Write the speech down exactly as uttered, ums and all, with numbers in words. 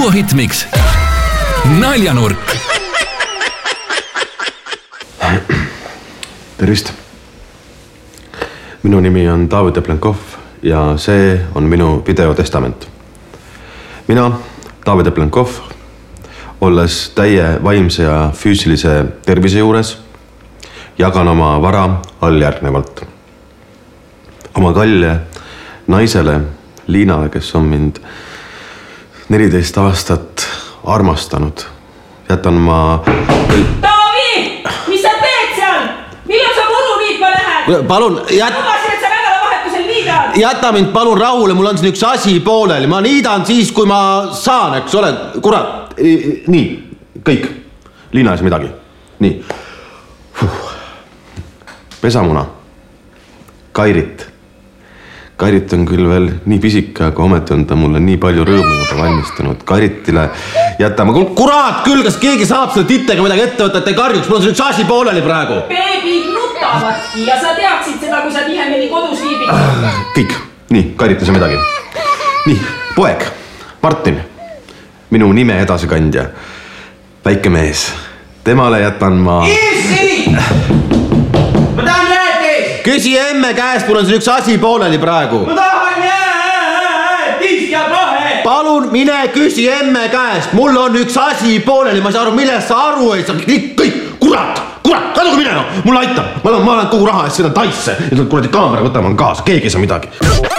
duohitmiks Naljanurk. Tervist. Minu nimi on David Eplenkov ja see on minu videotestament. Mina, David Eplenkov, olles täie vaimse ja füüsilise tervise juures, jagan oma vara alljärgnevalt. Oma kalje naisele, Liinale, kes on mind neliteist aastat armastanud, jätan ma... Taavi! Mis sa teed seal? Millal sa muru viitma lähed? Palun, jät... Lubasin, et sa nädalavahetusel niidad. Jäta mind palun rahule, mul on siin üks asi pooleli. Ma niidan siis, kui ma saan, eks ole. Kurat, nii, kõik. Liina ees midagi. Nii. Pesamuna. Kairit. Kairit on küll veel nii pisika, aga ometi on ta mulle nii palju rõõmu juba valmistanud. Kairitile jätame... Kurat küll, kas keegi saab selle titega midagi ette võtta, et ei karjuks? Mul on see üks asi pooleli praegu. Beebid nutavadki ja sa teaksid seda, kui sa tihemini kodus viibid. Kõik. Nii, Kairit on midagi. Nii, poeg. Martin. Minu nime edasikandja. Väike mees. Temale jätan ma... Issi! Ma tahan rääkis! Küsi emme käest, mul on siin üks asi pooleli praegu. Ma tahan rääkis ja kahe! Palun mine küsi emme käest, mul on üks asi pooleli, ma ei saa aru, millest sa aru ei saa. Kõik, kõik, kurat, kurat, kaduge mine no, mul aitab. Ma olen, ma olen kogu raha eest seda taisse ja kuradi kaamera võtama on kaasa, keegi ei saa midagi.